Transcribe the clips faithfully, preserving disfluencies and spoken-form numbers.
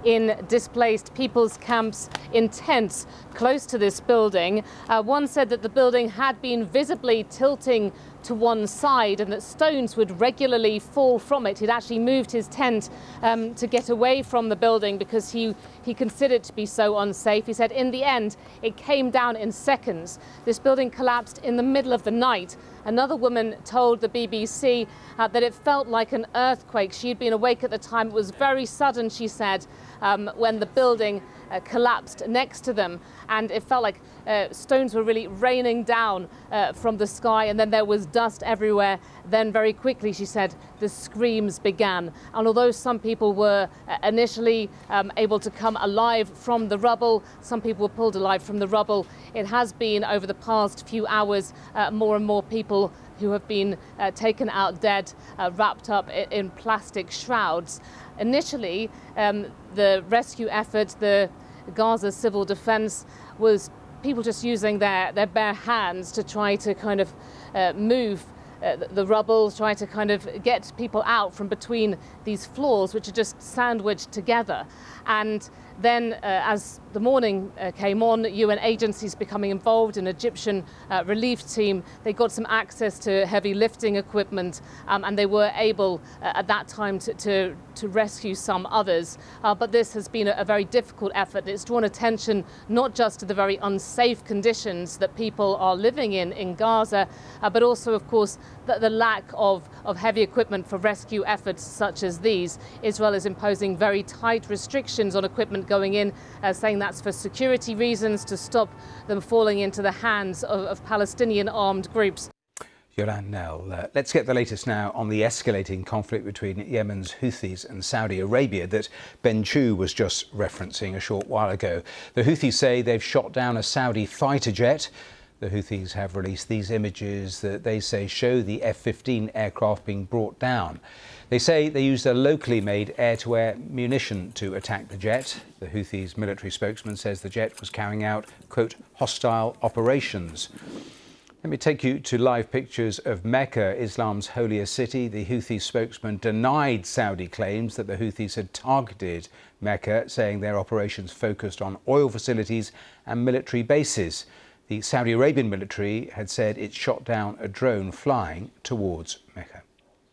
in displaced people's camps in tents close to this building. Uh, one said that the building had been visibly tilting to one side and that stones would regularly fall from it. He'd actually moved his tent um, to get away from the building because he, he considered it to be so unsafe. He said in the end it came down in seconds. This building collapsed in the middle of the night. Another woman told the B B C uh, that it felt like an earthquake. She had been awake at the time. It was very sudden, she said, um, when the building uh, collapsed next to them. And it felt like uh, stones were really raining down uh, from the sky, and then there was dust everywhere. Then very quickly, she said, the screams began. And although some people were uh, initially um, able to come alive from the rubble, some people were pulled alive from the rubble, it has been over the past few hours uh, more and more people who have been uh, taken out dead, uh, wrapped up in plastic shrouds. Initially, um, the rescue effort, the Gaza Civil Defense, was people just using their, their bare hands to try to kind of uh, move uh, the rubble, try to kind of get people out from between these floors, which are just sandwiched together. And then, uh, as the morning uh, came on, U N agencies becoming involved, an Egyptian uh, relief team, they got some access to heavy lifting equipment, um, and they were able uh, at that time to, to, to rescue some others. Uh, but this has been a, a very difficult effort. It's drawn attention not just to the very unsafe conditions that people are living in in Gaza, uh, but also, of course, the, the lack of, of heavy equipment for rescue efforts such as these. Israel is imposing very tight restrictions on equipment going in, uh, saying that's for security reasons, to stop them falling into the hands of, of Palestinian armed groups. Yolande Knell, uh, let's get the latest now on the escalating conflict between Yemen's Houthis and Saudi Arabia that Ben Chu was just referencing a short while ago. The Houthis say they've shot down a Saudi fighter jet. The Houthis have released these images that they say show the F fifteen aircraft being brought down. They say they used a locally made air-to-air munition to attack the jet. The Houthis' military spokesman says the jet was carrying out, quote, hostile operations. Let me take you to live pictures of Mecca, Islam's holiest city. The Houthi spokesman denied Saudi claims that the Houthis had targeted Mecca, saying their operations focused on oil facilities and military bases. The Saudi Arabian military had said it shot down a drone flying towards Mecca.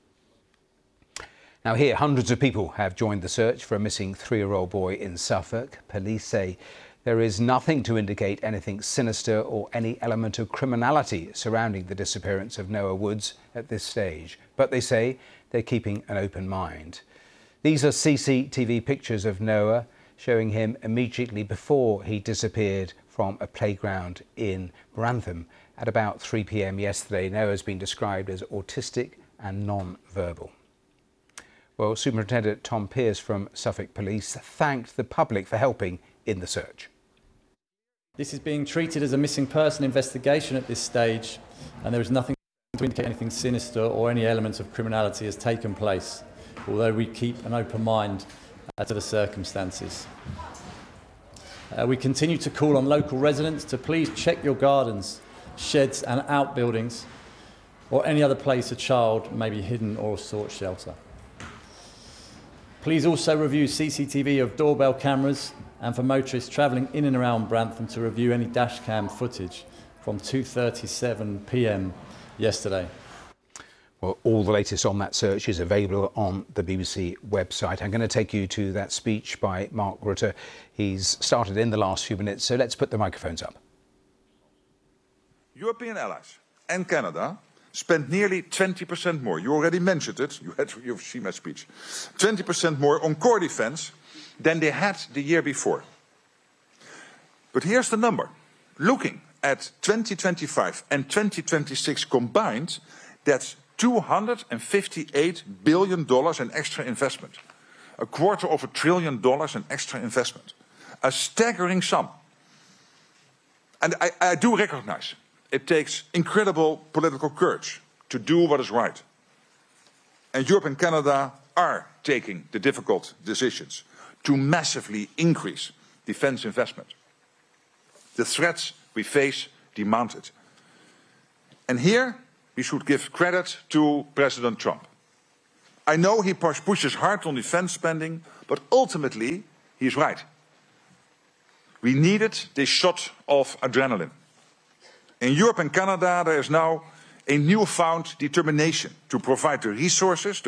Now here, hundreds of people have joined the search for a missing three-year-old boy in Suffolk. Police say there is nothing to indicate anything sinister or any element of criminality surrounding the disappearance of Noah Woods at this stage. But they say they're keeping an open mind. These are C C T V pictures of Noah, showing him immediately before he disappeared from a playground in Grantham at about three p m yesterday. Noah's been described as autistic and non-verbal. Well, Superintendent Tom Pearce from Suffolk Police thanked the public for helping in the search. This is being treated as a missing person investigation at this stage, and there is nothing to indicate anything sinister or any element of criminality has taken place, although we keep an open mind to the circumstances. Uh, we continue to call on local residents to please check your gardens, sheds and outbuildings, or any other place a child may be hidden or sought shelter. Please also review C C T V of doorbell cameras, and for motorists travelling in and around Grantham to review any dashcam footage from two thirty-seven p m yesterday. Well, all the latest on that search is available on the B B C website. I'm going to take you to that speech by Mark Rutte. He's started in the last few minutes, so let's put the microphones up. European allies and Canada spent nearly twenty percent more. You already mentioned it. You had, you've seen my speech. twenty percent more on core defense than they had the year before. But here's the number. Looking at twenty twenty-five and twenty twenty-six combined, that's two hundred fifty-eight billion dollars in extra investment. A quarter of a trillion dollars in extra investment. A staggering sum. And I, I do recognize it takes incredible political courage to do what is right. And Europe and Canada are taking the difficult decisions to massively increase defense investment. The threats we face demand it. And here we should give credit to President Trump. I know he pushes hard on defense spending, but ultimately He is right. We needed this shot of adrenaline. In Europe and Canada, there is now a newfound determination to provide the resources,